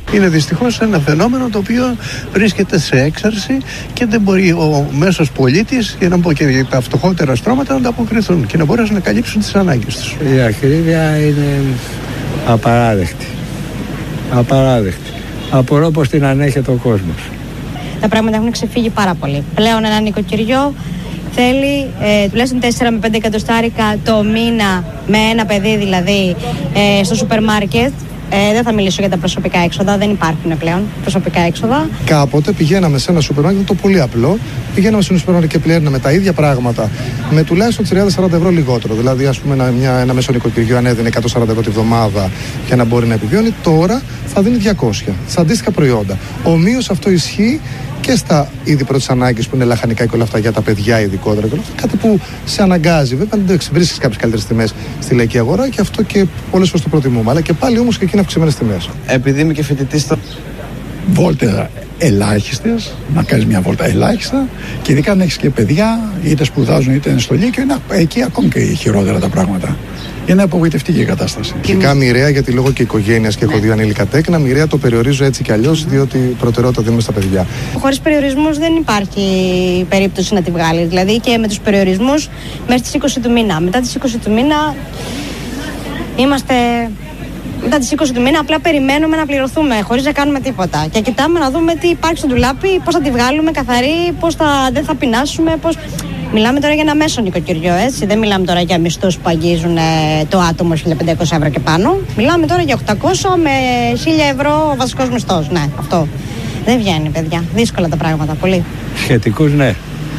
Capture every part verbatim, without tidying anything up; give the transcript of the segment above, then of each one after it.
Είναι δυστυχώς ένα φαινόμενο το οποίο βρίσκεται σε έξαρση και δεν μπορεί ο μέσος πολίτης, για να πω και τα φτωχότερα στρώματα, να ανταποκριθούν και να μπορέσουν να καλύψουν τις ανάγκες τους. Η ακρίβεια είναι απαράδεκτη. Απαράδεκτη. Απορώ πως την ανέχεται ο κόσμος. Τα πράγματα έχουν ξεφύγει πάρα πολύ. Πλέον ένα νοικοκυριό θέλει ε, τουλάχιστον τέσσερα με πέντε εκατοστάρικα το μήνα, με ένα παιδί δηλαδή, ε, στο σούπερ μάρκετ. Ε, δεν θα μιλήσω για τα προσωπικά έξοδα, δεν υπάρχουν πλέον προσωπικά έξοδα. Κάποτε πηγαίναμε σε ένα σούπερ μάρκετ, το πολύ απλό. Πηγαίναμε σε ένα σούπερ μάρκετ και πληρώναμε τα ίδια πράγματα με τουλάχιστον τριάντα με σαράντα ευρώ λιγότερο. Δηλαδή, ας πούμε, ένα, μια, ένα μέσο νοικοκυριό αν έδινε εκατόν σαράντα ευρώ τη βδομάδα για να μπορεί να επιβιώνει, τώρα θα δίνει διακόσια στα αντίστοιχα προϊόντα. Ομοίως αυτό ισχύει και στα είδη πρώτης ανάγκης που είναι λαχανικά και όλα αυτά για τα παιδιά ειδικότερα. Κάτι που σε αναγκάζει. Βέβαια, δεν βρίσκεις κάποιες καλύτερες τιμές στη λαϊκή αγορά και αυτό και πολλές φορές το προτιμούμε. Αλλά και πάλι όμως και εκεί είναι αυξημένες τιμές. Επειδή είμαι και φοιτητής στο. Βόλτες ελάχιστες, να κάνεις μια βόλτα ελάχιστα και ειδικά αν έχεις και παιδιά, είτε σπουδάζουν είτε είναι στο Λύκειο, είναι εκεί ακόμη και χειρότερα τα πράγματα. Είναι απογοητευτική η κατάσταση. Αρχικά μοιραία, γιατί λόγω και οικογένειας και έχω δύο ανήλικα τέκνα, μοιραία το περιορίζω έτσι κι αλλιώς, διότι προτεραιότητα δίνουμε στα παιδιά. Χωρίς περιορισμούς δεν υπάρχει περίπτωση να τη βγάλει. Δηλαδή και με τους περιορισμούς μέχρι τις είκοσι του μήνα. Μετά τις είκοσι του μήνα είμαστε. Μετά τις είκοσι του μήνα απλά περιμένουμε να πληρωθούμε χωρίς να κάνουμε τίποτα. Και κοιτάμε να δούμε τι υπάρχει στο ντουλάπι, πώς θα τη βγάλουμε καθαρή, πώς θα, δεν θα πεινάσουμε, πώς. Μιλάμε τώρα για ένα μέσο νοικοκυριό, έτσι. Δεν μιλάμε τώρα για μισθούς που αγγίζουν ε, το άτομο χίλια πεντακόσια ευρώ και πάνω. Μιλάμε τώρα για οκτακόσια με χίλια ευρώ ο βασικός μισθός. Ναι, αυτό. Δεν βγαίνει, παιδιά. Δύσκολα τα πράγματα, πολύ. Σχετικούς, ναι.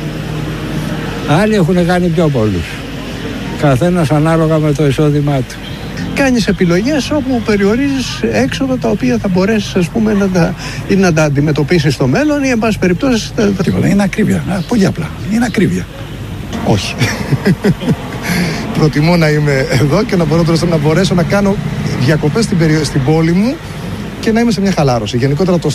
Άλλοι έχουν κάνει πιο πολλούς. Καθένας ανάλογα με το εισόδημά του. Κάνεις επιλογές όπου περιορίζεις έξοδα τα οποία θα μπορέσεις, ας πούμε, να τα, ή να τα αντιμετωπίσεις στο μέλλον ή εν πάση περιπτώσει. Τίποτα, είναι ακρίβεια. Πολύ απλά. Είναι ακρίβεια. Όχι. Προτιμώ να είμαι εδώ και να μπορώ να μπορέσω να κάνω διακοπές στην, περιο... στην πόλη μου και να είμαι σε μια χαλάρωση. Γενικότερα το